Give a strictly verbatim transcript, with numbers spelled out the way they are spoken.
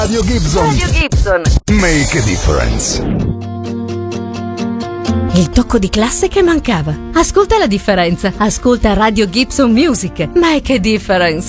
Radio Gibson. Radio Gibson. Make a difference. Il tocco di classe che mancava. Ascolta la differenza. Ascolta Radio Gibson Music. Make a difference.